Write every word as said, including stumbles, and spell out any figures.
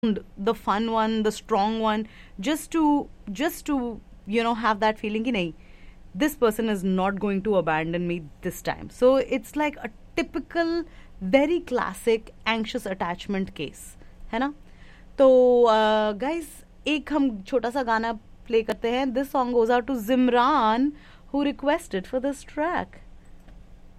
the fun one, the strong one, just to just to you know have that feeling कि नहीं, this person is not going to abandon me this time. So it's like a typical very classic anxious attachment case, है ना. तो guys एक हम छोटा सा गाना प्ले करते हैं. This song goes out to जिमरान who requested for this track.